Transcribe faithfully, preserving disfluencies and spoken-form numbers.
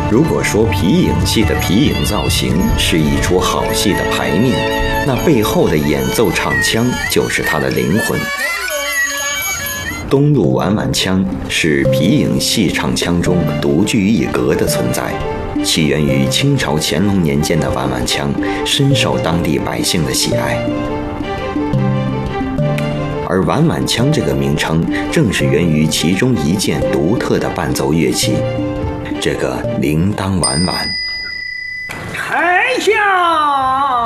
如果说皮影戏的皮影造型是一出好戏的排面，那背后的演奏唱腔就是它的灵魂。东路碗碗腔是皮影戏唱腔中独具一格的存在，起源于清朝乾隆年间的碗碗腔，深受当地百姓的喜爱。而碗碗腔这个名称，正是源于其中一件独特的伴奏乐器，这个铃铛碗碗。 丞相。